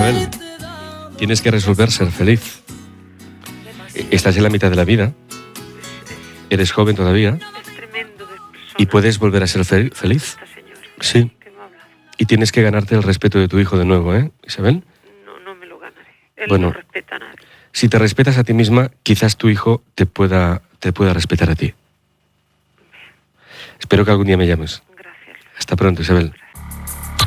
Isabel. Tienes que resolver ser feliz. Estás en la mitad de la vida. Eres joven todavía. Es tremendo de persona. ¿Y puedes volver a ser feliz? Esta señora. Sí. Que me ha hablado. Y tienes que ganarte el respeto de tu hijo de nuevo, ¿eh, Isabel? No me lo ganaré. Él Bueno. no respeta a nadie. Si te respetas a ti misma, quizás tu hijo te pueda respetar a ti. Espero que algún día me llames. Gracias. Hasta pronto, Isabel.